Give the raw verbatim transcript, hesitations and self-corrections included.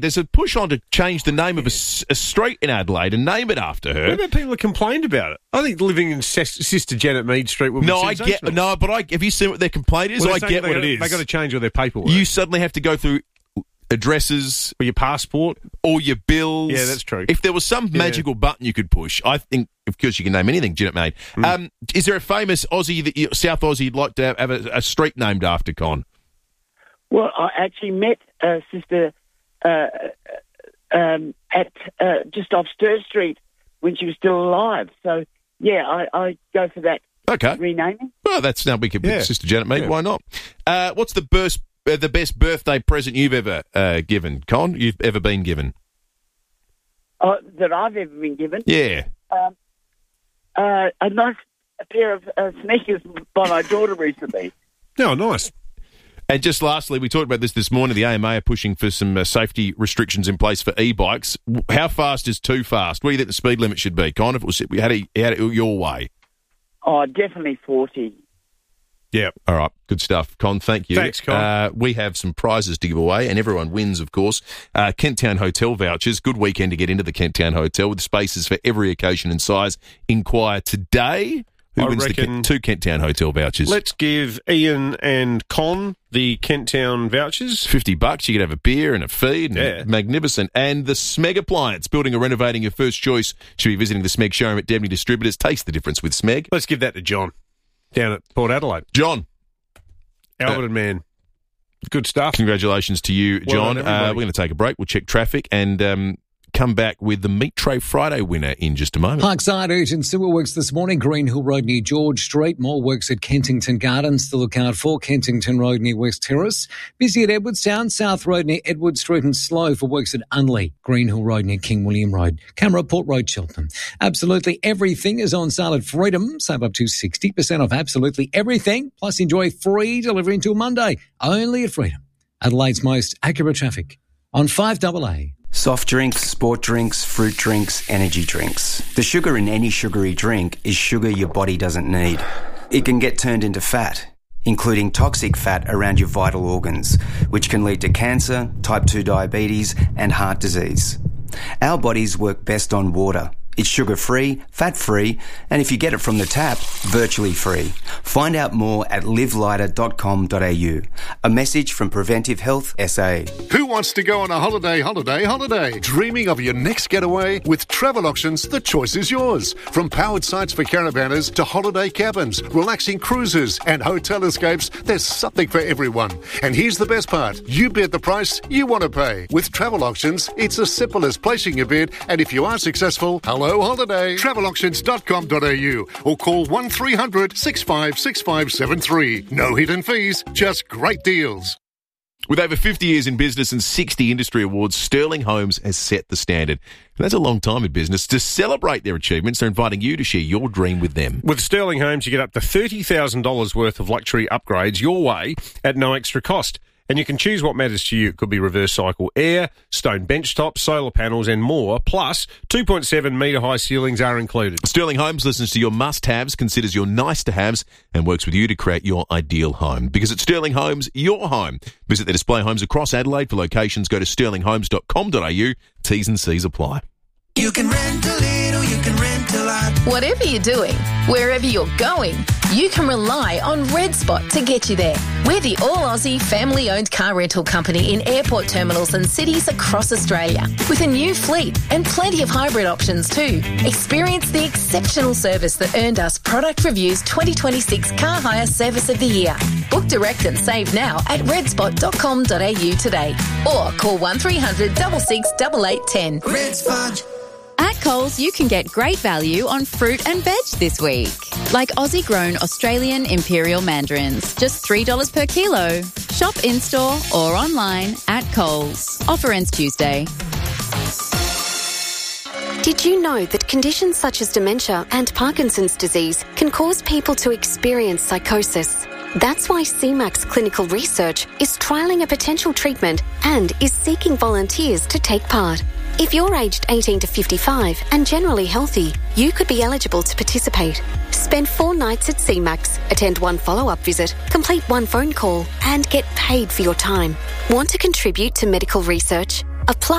there's a push on to change the name of a, s- a street in Adelaide and name it after her. What about people that complained about it? I think living in Ses- Sister Janet Mead Street would be No, I sensational. get no, but I have you seen what their complaint is? Well, I they're get saying what they it gotta, is. They got to change all their paperwork. You suddenly have to go through addresses or your passport, or your bills. Yeah, that's true. If there was some Yeah. magical button you could push, I think, of course, you can name anything, Janet Mead. Mm. Um, is there a famous Aussie, that you, South Aussie, you'd like to have, have a, a street named after, Con? Well, I actually met uh, Sister uh, um, at uh, just off Stir Street when she was still alive. So, yeah, I, I go for that Okay. renaming. Well, that's now we could Yeah. Sister Janet Mead. Yeah. Why not? Uh, what's the best, uh, the best birthday present you've ever uh, given, Con? You've ever been given? Uh, that I've ever been given. Yeah. Um, uh, a nice pair of uh, sneakers by my daughter recently. No, nice. And just lastly, we talked about this this morning. The A M A are pushing for some uh, safety restrictions in place for e-bikes. How fast is too fast? What do you think the speed limit should be, Con? If it was, we had it, had it your way. Oh, definitely forty. Yeah. All right, good stuff, Con. Thank you. Thanks, Con. Uh, we have some prizes to give away, and everyone wins, of course. Uh, Kent Town Hotel vouchers. Good weekend to get into the Kent Town Hotel with spaces for every occasion and size. Inquire today. Who I wins the reckon- Kent, two Kent Town Hotel vouchers? Let's give Ian and Con the Kent Town vouchers. fifty bucks, you could have a beer and a feed. And Yeah. Magnificent. And the Smeg Appliance, building or renovating your first choice. Should be visiting the Smeg showroom at Debney Distributors. Taste the difference with Smeg. Let's give that to John down at Port Adelaide. John, Alberton man. Good stuff. congratulations to you, Well John. done, uh, everybody. we're going to take a break. We'll check traffic and um, come back with the Meat Tray Friday winner in just a moment. Parkside urgent sewer works this morning, Green Hill Road near George Street. More works at Kensington Gardens to look out for. Kensington Road near West Terrace. Busy at Edwardstown, South Road near Edward Street, and slow for works at Unley. Green Hill Road near King William Road. Camera Port Road, Cheltenham. Absolutely everything is on sale at Freedom. Save up to sixty percent off absolutely everything. Plus enjoy free delivery until Monday. Only at Freedom. Adelaide's most accurate traffic on five double A. Soft drinks, sport drinks, fruit drinks, energy drinks. The sugar in any sugary drink is sugar your body doesn't need. It can get turned into fat, including toxic fat around your vital organs, which can lead to cancer, type two diabetes, and heart disease. Our bodies work best on water. It's sugar-free, fat-free, and if you get it from the tap, virtually free. Find out more at live lighter dot com dot a u. A message from Preventive Health S A. Who wants to go on a holiday, holiday, holiday? Dreaming of your next getaway? With Travel Options, the choice is yours. From powered sites for caravanners to holiday cabins, relaxing cruises and hotel escapes, there's something for everyone. And here's the best part. You bid the price you want to pay. With Travel Options, it's as simple as placing a bid, and if you are successful, hello holiday. travel auctions dot com dot a u or call one three hundred six five six five seven three. No hidden fees, just great deals. With over fifty years in business and sixty industry awards, Sterling Homes has set the standard. And that's a long time in business. To celebrate their achievements, they're inviting you to share your dream with them. With Sterling Homes, you get up to thirty thousand dollars worth of luxury upgrades your way at no extra cost. And you can choose what matters to you. It could be reverse cycle air, stone bench tops, solar panels and more. Plus, two point seven metre high ceilings are included. Sterling Homes listens to your must-haves, considers your nice-to-haves, and works with you to create your ideal home. Because at Sterling Homes, your home. Visit their display homes across Adelaide. For locations, go to sterling homes dot com dot a u. T's and C's apply. You can rent a little, you can rent a lot. Whatever you're doing, wherever you're going, you can rely on Red Spot to get you there. We're the all-Aussie family-owned car rental company in airport terminals and cities across Australia. With a new fleet and plenty of hybrid options too. Experience the exceptional service that earned us Product Review's twenty twenty-six Car Hire Service of the Year. Book direct and save now at red spot dot com dot a u today. Or call one three hundred six six eight eight one zero. Red Spot. At Coles, you can get great value on fruit and veg this week. Like Aussie-grown Australian Imperial Mandarins, just three dollars per kilo. Shop in-store or online at Coles. Offer ends Tuesday. Did you know that conditions such as dementia and Parkinson's disease can cause people to experience psychosis? That's why C MAX Clinical Research is trialling a potential treatment and is seeking volunteers to take part. If you're aged eighteen to fifty-five and generally healthy, you could be eligible to participate. Spend four nights at C MAX, attend one follow-up visit, complete one phone call, and get paid for your time. Want to contribute to medical research? Apply